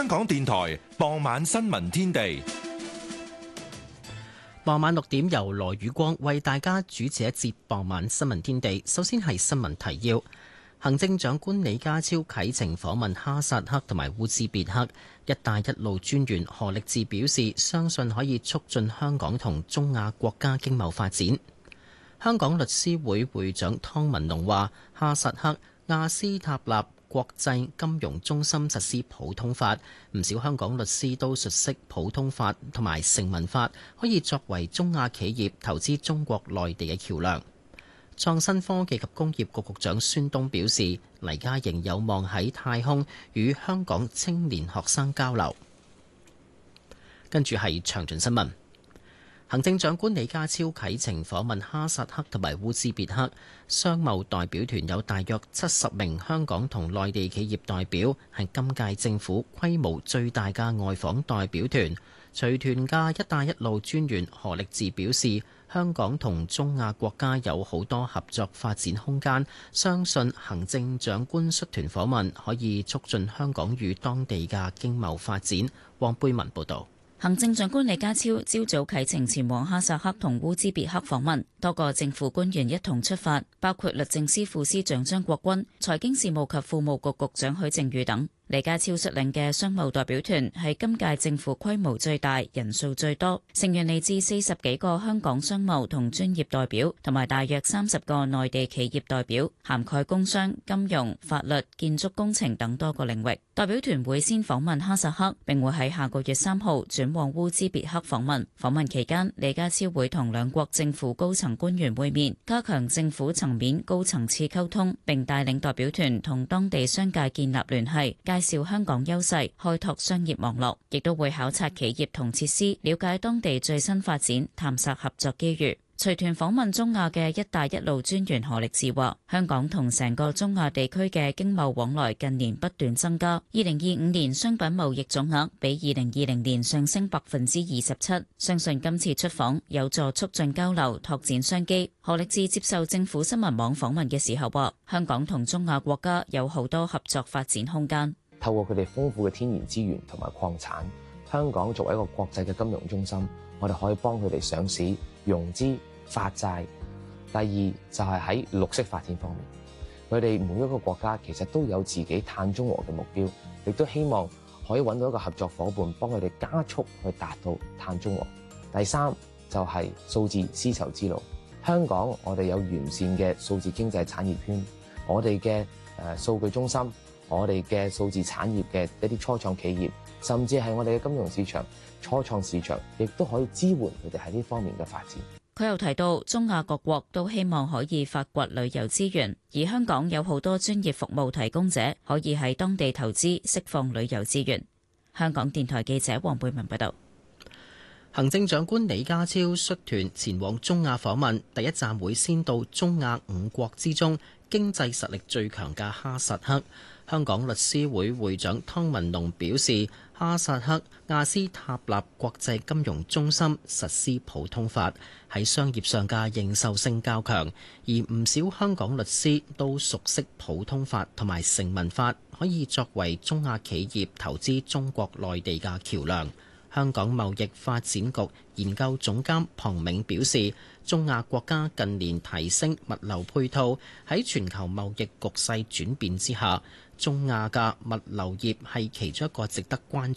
港電台傍晚新聞天地。 傍晚6點由羅宇光為大家主持一節傍晚新聞天地。首先係新聞提要。行政長官李家超啟程訪問哈薩克同埋烏茲別克。一帶一路專員何力智表示，相信可以促進香港同中亞國家經貿發展。香港律師會會長湯文龍話，哈薩克亞斯塔納國際金融中心實施普通法，唔少香港律師都熟悉普通法同埋成文法，可以作為中亞企業投資中國內地嘅橋樑。創新科技及工業局局長孫東表示，黎嘉瑩有望喺太空與香港青年學生交流。跟住係詳盡新聞。行政長官李家超啟程訪問哈薩克同埋烏茲別克，商貿代表團有大約70名香港同內地企業代表，係今屆政府規模最大嘅外訪代表團。隨團嘅一帶一路專員何力智表示，香港同中亞國家有好多合作發展空間，相信行政長官率團訪問可以促進香港與當地嘅經貿發展。黃貝文報導。 行政長官李家超朝早啟程前往哈薩克同烏茲別克訪問，多個政府官員一同出發，包括律政司副司長張國軍、財經事務及庫務局局長許正宇等。李家超率領嘅商貿代表團係今屆政府規模最大、人數最多，成員嚟自40幾個香港商貿同專業代表，同埋大約30個內地企業代表，涵蓋工商、金融、法律、建築工程等多個領域。代表團會先訪問哈薩克，並會喺下個月3號轉往烏茲別克訪問。訪問期間，李家超會同兩國政府高層官員會面，加強政府層面高層次溝通，並帶領代表團同當地商界建立聯繫，介紹香港優勢，開拓商業網絡，亦都會考察企業同設施，了解當地最新發展，探索合作機遇。隨團訪問中亞嘅一帶一路專員何力智話，香港同成個中亞地區嘅經貿往來近年不斷增加，2025年商品貿易總額比2020年上升27%，相信今次出訪有助促進交流，拓展商機。何力智接受政府新聞網訪問嘅時候話，香港同中亞國家有好多合作發展空間。 透過佢哋豐富嘅天然資源同埋礦產，香港作為一個國際嘅金融中心，我哋可以幫佢哋上市、融資、發債。第二就係喺綠色發展方面，佢哋每一個國家其實都有自己碳中和嘅目標，亦都希望可以揾到一個合作夥伴，幫佢哋加速去達到碳中和。第三就係數字絲綢之路，香港我哋有完善嘅數字經濟產業圈，我哋嘅數據中心，我哋嘅數字產業嘅一啲初創企業，甚至係我哋嘅金融市場、初創市場，亦都可以支援佢哋喺呢方面嘅發展。 佢又提到，中亞各國都希望可以發掘旅遊資源，而香港有好多專業服務提供者，可以喺當地投資，釋放旅遊資源。香港電台記者黃貝文報道。 行政長官李家超率團前往中亞訪問，第一站會先到中亞5國之中經濟實力最強嘅哈薩克。香港律師會會長湯文龍表示，哈薩克亞斯塔納國際金融中心實施普通法，喺商業上嘅認受性較強，而唔少香港律師都熟悉普通法同埋成文法，可以作為中亞企業投資中國內地嘅橋樑。香港貿易發展局研究總監龐銘表示，中亞國家近年提升物流配套，喺全球貿易局勢轉變之下，中亞嘅物流業係其中一個值得關